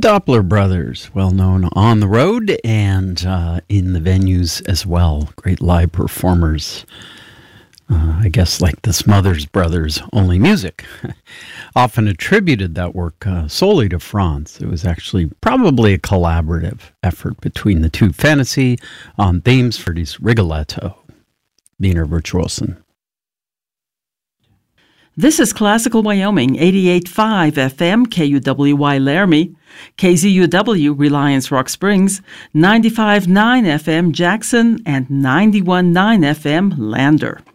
Doppler brothers, well known on the road and in the venues as well. Great live performers. I guess like the Smothers Brothers, only music. Often attributed that work solely to Franz. It was actually probably a collaborative effort between the two. Fantasy on themes for this Rigoletto, Wiener Virtuosen. This is Classical Wyoming, 88.5 FM, KUWY Laramie, KZUW Reliance Rock Springs, 95.9 FM Jackson, and 91.9 FM Lander.